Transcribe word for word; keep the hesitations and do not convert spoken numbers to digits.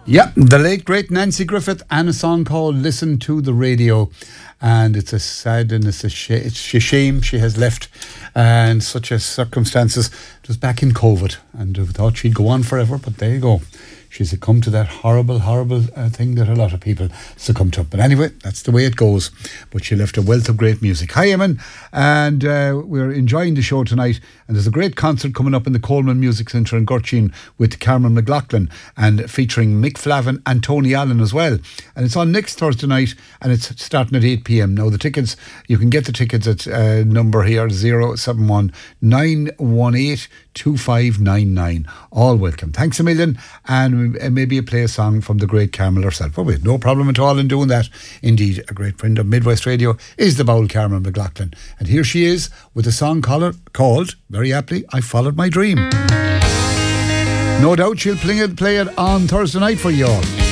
Yeah, the late great Nancy Griffith and a song called Listen to the Radio. And it's a sad and it's a, sh- it's a shame she has left and such as circumstances. It was back in COVID and we thought she'd go on forever, but there you go. She succumbed to that horrible, horrible uh, thing that a lot of people succumb to. But anyway, that's the way it goes. But she left a wealth of great music. Hi, Eamon. And uh, we're enjoying the show tonight. And there's a great concert coming up in the Coleman Music Centre in Gurchin with Cameron McLaughlin and featuring Mick Flavin and Tony Allen as well. And it's on next Thursday night and it's starting at eight p.m. Now, the tickets, you can get the tickets at uh, number here, zero seven one nine one eight two five nine nine. All welcome. Thanks a million. And maybe you play a song from the great Carmel herself. Oh, wait, no problem at all in doing that. Indeed, a great friend of Midwest Radio is the bowl Carmel McLaughlin. And here she is with a song called, called very aptly, I Followed My Dream. No doubt she'll play it, play it on Thursday night for you all.